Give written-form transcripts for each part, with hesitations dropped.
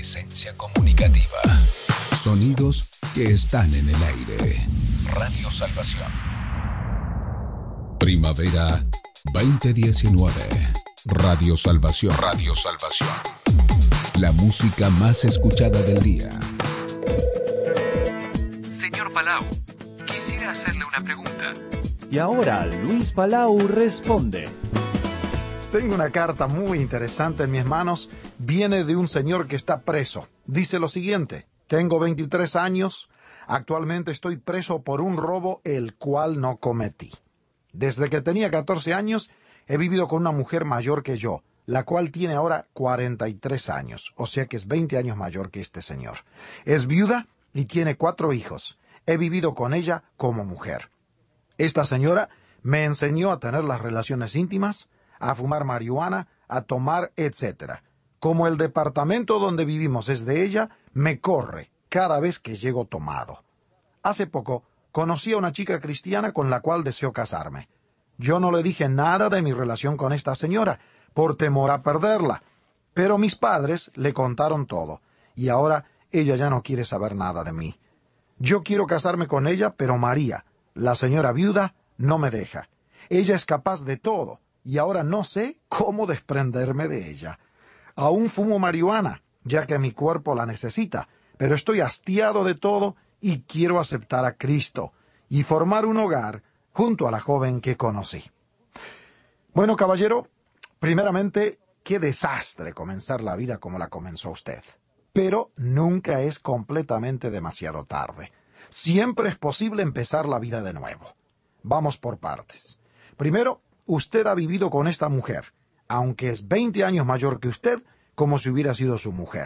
esencia comunicativa. Sonidos que están en el aire. Radio Salvación. Primavera 2019. Radio Salvación. Radio Salvación. La música más escuchada del día. Señor Palau, quisiera hacerle una pregunta. Y ahora Luis Palau responde. Tengo una carta muy interesante en mis manos. Viene de un señor que está preso. Dice lo siguiente: tengo 23 años. Actualmente estoy preso por un robo el cual no cometí. Desde que tenía 14 años he vivido con una mujer mayor que yo, la cual tiene ahora 43 años, o sea que es 20 años mayor que este señor. Es viuda y tiene 4 hijos. He vivido con ella como mujer. Esta señora me enseñó a tener las relaciones íntimas, a fumar marihuana, a tomar, etc. Como el departamento donde vivimos es de ella, me corre cada vez que llego tomado. Hace poco conocí a una chica cristiana con la cual deseo casarme. Yo no le dije nada de mi relación con esta señora, por temor a perderla, pero mis padres le contaron todo, y ahora ella ya no quiere saber nada de mí. Yo quiero casarme con ella, pero María, la señora viuda, no me deja. Ella es capaz de todo, y ahora no sé cómo desprenderme de ella. Aún fumo marihuana, ya que mi cuerpo la necesita, pero estoy hastiado de todo y quiero aceptar a Cristo y formar un hogar junto a la joven que conocí. Bueno, caballero, primeramente, qué desastre comenzar la vida como la comenzó usted. Pero nunca es completamente demasiado tarde. Siempre es posible empezar la vida de nuevo. Vamos por partes. Primero, usted ha vivido con esta mujer, aunque es 20 años mayor que usted, como si hubiera sido su mujer.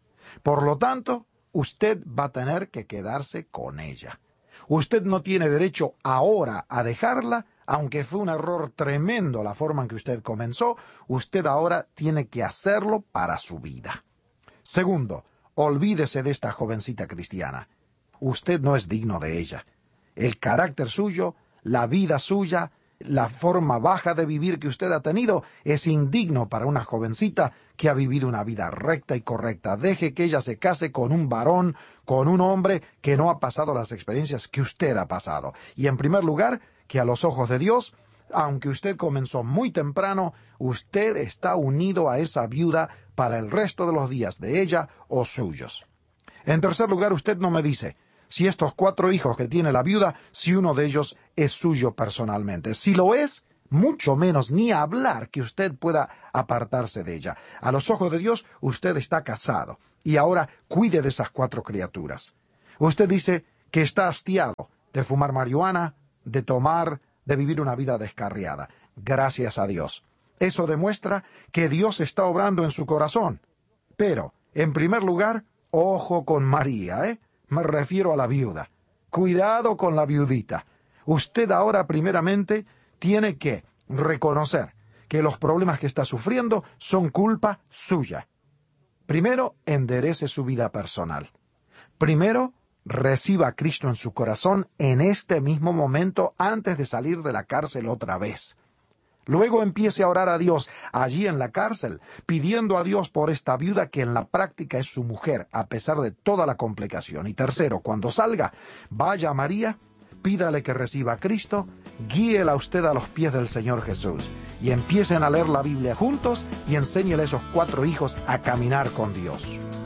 Por lo tanto, usted va a tener que quedarse con ella. Usted no tiene derecho ahora a dejarla, aunque fue un error tremendo la forma en que usted comenzó. Usted ahora tiene que hacerlo para su vida. Segundo, olvídese de esta jovencita cristiana. Usted no es digno de ella. El carácter suyo, la vida suya, la forma baja de vivir que usted ha tenido es indigno para una jovencita que ha vivido una vida recta y correcta. Deje que ella se case con un varón, con un hombre que no ha pasado las experiencias que usted ha pasado. Y en primer lugar, que a los ojos de Dios, aunque usted comenzó muy temprano, usted está unido a esa viuda para el resto de los días de ella o suyos. En tercer lugar, usted no me dice si estos 4 hijos que tiene la viuda, si uno de ellos es suyo personalmente. Si lo es, mucho menos ni hablar que usted pueda apartarse de ella. A los ojos de Dios, usted está casado. Y ahora cuide de esas 4 criaturas. Usted dice que está hastiado de fumar marihuana, de tomar, de vivir una vida descarriada. Gracias a Dios. Eso demuestra que Dios está obrando en su corazón. Pero, en primer lugar, ojo con María, Me refiero a la viuda. Cuidado con la viudita. Usted ahora primeramente tiene que reconocer que los problemas que está sufriendo son culpa suya. Primero, enderece su vida personal. Primero, reciba a Cristo en su corazón en este mismo momento antes de salir de la cárcel otra vez. Luego empiece a orar a Dios allí en la cárcel, pidiendo a Dios por esta viuda que en la práctica es su mujer, a pesar de toda la complicación. Y tercero, cuando salga, vaya a María, pídale que reciba a Cristo, guíela a usted a los pies del Señor Jesús y empiecen a leer la Biblia juntos y enséñele a esos 4 hijos a caminar con Dios.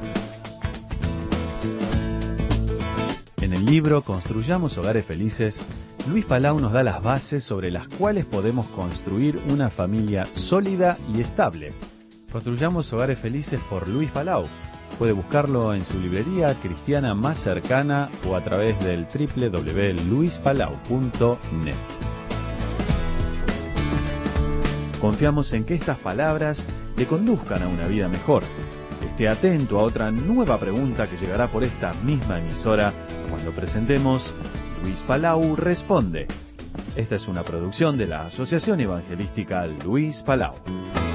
En el libro Construyamos Hogares Felices, Luis Palau nos da las bases sobre las cuales podemos construir una familia sólida y estable. Construyamos Hogares Felices por Luis Palau. Puede buscarlo en su librería cristiana más cercana o a través del www.luispalau.net. Confiamos en que estas palabras le conduzcan a una vida mejor. Esté atento a otra nueva pregunta que llegará por esta misma emisora cuando presentemos Luis Palau Responde. Esta es una producción de la Asociación Evangelística Luis Palau.